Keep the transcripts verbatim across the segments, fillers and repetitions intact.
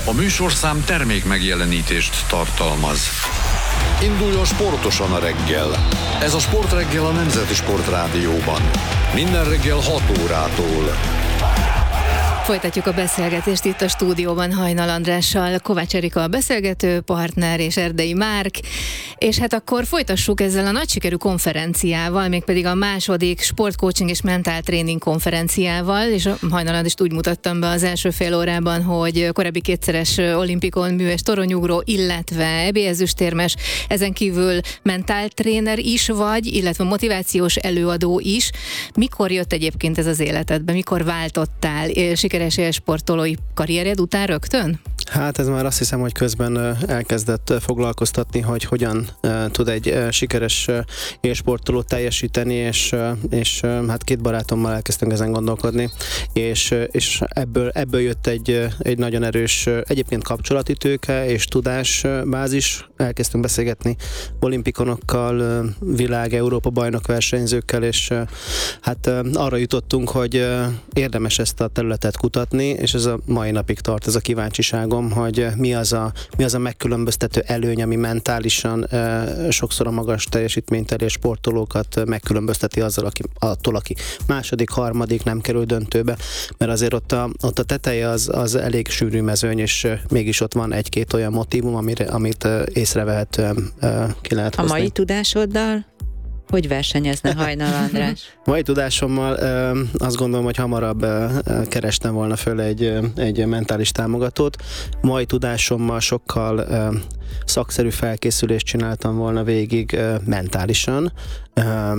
A műsorszám termék megjelenítést tartalmaz. Induljon sportosan a reggel. Ez a Sportreggel a Nemzeti Sportrádióban. Minden reggel hat órától. Folytatjuk a beszélgetést itt a stúdióban Hajnal Andrással, Kovács Erika a beszélgető partner és Erdei Márk, és hát akkor folytassuk ezzel a nagy sikerű konferenciával, mégpedig a második sportcoaching és mentáltréning konferenciával, és a Hajnal Andrást úgy mutattam be az első fél órában, hogy korábbi kétszeres olimpikon mű- és toronyugró, illetve é bé ezüstérmes, ezen kívül mentáltréner is vagy, illetve motivációs előadó is. Mikor jött egyébként ez az életedbe? Mikor váltottál? Sikeres élsportolói karriered után rögtön? Hát ez már azt hiszem, hogy közben elkezdett foglalkoztatni, hogy hogyan tud egy sikeres élsportoló teljesíteni, és, és hát két barátommal elkezdtünk ezen gondolkodni, és, és ebből, ebből jött egy, egy nagyon erős egyébként kapcsolati tőke és tudásbázis. Elkezdtünk beszélgetni olimpikonokkal, világ, Európa bajnok versenyzőkkel, és hát arra jutottunk, hogy érdemes ezt a területet kutatni, és ez a mai napig tart, ez a kíváncsiságom, hogy mi az a, mi az a megkülönböztető előny, ami mentálisan e, sokszor a magas teljesítményteljes sportolókat megkülönbözteti azzal, aki, attól, aki második, harmadik nem kerül döntőbe, mert azért ott a, ott a teteje az, az elég sűrű mezőny, és mégis ott van egy-két olyan motívum, amire, amit észrevehetően e, ki lehet hozni. A mai tudásoddal hogy versenyezne Hajnal András? Mai tudásommal ö, azt gondolom, hogy hamarabb ö, kerestem volna föl egy, ö, egy mentális támogatót. Mai tudásommal sokkal ö, szakszerű felkészülést csináltam volna végig ö, mentálisan. Ö,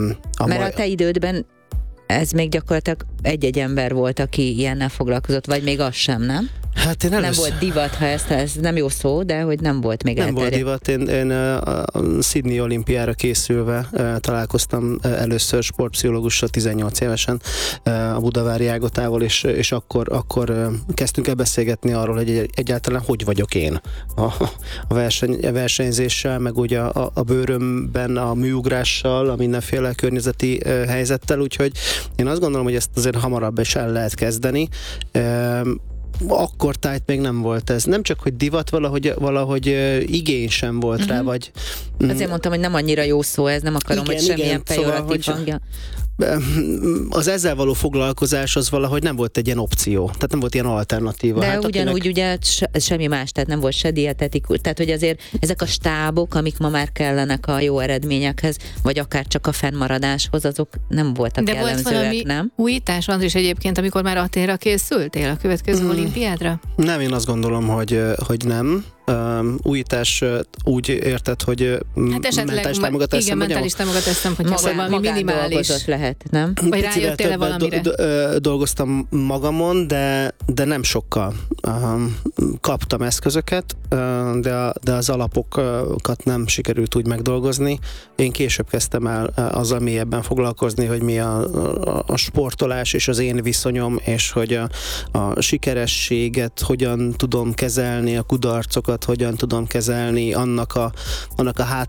a Mert mai... a te idődben ez még gyakorlatilag egy-egy ember volt, aki ilyennel foglalkozott, vagy még az sem, nem? Hát én először... Nem volt divat, ha ezt, ez nem jó szó, de hogy nem volt még Nem elterjedt. volt divat, én, én a Sydney olimpiára készülve találkoztam először sportpszichológussal tizennyolc évesen a Budavári Ágotával, és, és akkor, akkor kezdtünk el beszélgetni arról, hogy egyáltalán hogy vagyok én a, a, verseny, a versenyzéssel, meg ugye a, a bőrömben a műugrással, a mindenféle környezeti helyzettel, úgyhogy én azt gondolom, hogy ezt azért hamarabb is el lehet kezdeni. Akkor tájt még nem volt ez. Nem csak, hogy divat, valahogy, valahogy igény sem volt uh-huh. rá, vagy... Azért mondtam, hogy nem annyira jó szó ez, nem akarom, igen, hogy semmilyen pejoratív szóval, hangja. Az ezzel való foglalkozás az valahogy nem volt egy ilyen opció, tehát nem volt ilyen alternatíva. De hát ugyanúgy akinek... ugye se, semmi más, tehát nem volt se dietetikus, tehát hogy azért ezek a stábok, amik ma már kellenek a jó eredményekhez, vagy akár csak a fennmaradáshoz, azok nem voltak de jellemzőek, volt valami nem? újítás, Andris, egyébként, amikor már Athénra készültél a következő hmm. olimpiádra? Nem, én azt gondolom, hogy, hogy nem. Um, újítás uh, úgy érted, hogy hát esetleg, mentális támogatás igen, mentális támogatás szempontjából Maga, valami minimális lehet, nem? Vagy rájöttél-e valamire? Do- do- dolgoztam magamon, de, de nem sokkal. Um, kaptam eszközöket, uh, de, a, de az alapokat nem sikerült úgy megdolgozni. Én később kezdtem el uh, azzal mélyebben foglalkozni, hogy mi a, a, a sportolás és az én viszonyom, és hogy a, a sikerességet hogyan tudom kezelni, a kudarcokat hogyan tudom kezelni, annak a, annak a háttér